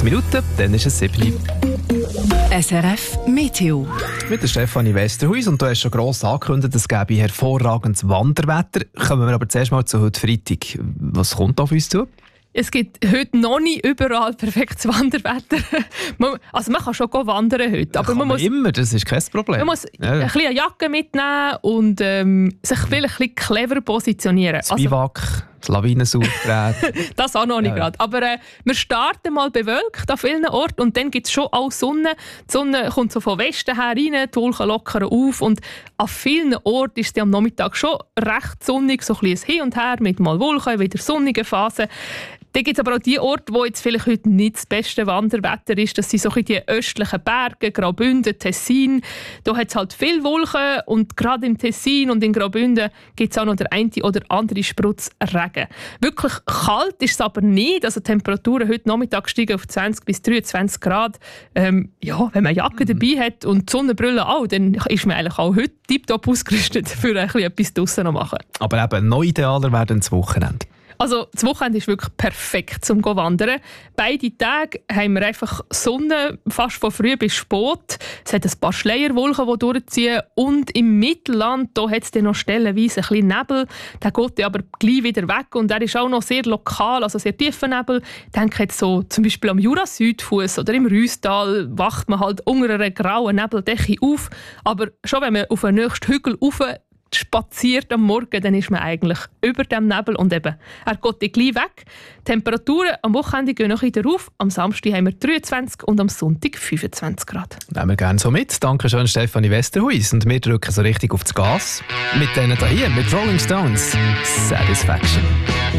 Minuten, dann ist es 7 Uhr. SRF Meteo. Mit der Stefanie Westerhuis, und du hast schon gross angekündigt, es gäbe hervorragendes Wanderwetter. Kommen wir aber zuerst mal zu heute Freitag. Was kommt auf uns zu? Es gibt heute noch nicht überall perfektes Wanderwetter. Man kann schon wandern heute. Aber man muss immer, das ist kein Problem. Man muss ein bisschen eine Jacke mitnehmen und sich vielleicht ein bisschen clever positionieren. Das Biwak, das Lawinensuchgerät. Das auch noch nicht gerade. Aber wir starten mal bewölkt an vielen Orten und dann gibt es schon auch Sonne. Die Sonne kommt so von Westen her rein, die Wolken lockern auf und an vielen Orten ist es am Nachmittag schon recht sonnig, so ein bisschen Hin und Her mit mal Wolken, wieder sonnige Phasen. Dann gibt es aber auch die Orte, wo jetzt vielleicht heute nicht das beste Wanderwetter ist. Das sind so die östlichen Berge, Graubünden, Tessin. Da hat es halt viele Wolken und gerade im Tessin und in Graubünden gibt es auch noch der eine oder andere Sprutz Regen. Wirklich kalt ist es aber nicht. Also die Temperaturen heute Nachmittag steigen auf 20 bis 23 Grad. Wenn man Jacke dabei hat und die Sonnenbrille auch, dann ist man eigentlich auch heute tiptop ausgerüstet, für ein bisschen etwas draussen noch machen. Aber eben noch idealer werden das Wochenende. Also das Wochenende ist wirklich perfekt zum Wandern. Beide Tage haben wir einfach Sonne, fast von früh bis spät. Es hat ein paar Schleierwolken, die durchziehen. Und im Mittelland hat es dann noch stellenweise ein bisschen Nebel. Der geht aber gleich wieder weg. Und er ist auch noch sehr lokal, also sehr tiefer Nebel. Ich denke jetzt so zum Beispiel am Jura-Südfuss oder im Rüstal wacht man halt unter einer grauen Nebeldecke auf. Aber schon wenn man auf den nächsten Hügel rauf spaziert am Morgen, dann ist man eigentlich über dem Nebel und eben, er geht gleich weg. Die Temperaturen am Wochenende gehen noch wieder auf. Am Samstag haben wir 23 und am Sonntag 25 Grad. Nehmen wir gerne so mit. Danke schön, Stefanie Westerhuis. Und wir drücken so richtig aufs Gas. Mit denen hier, mit Rolling Stones. Satisfaction.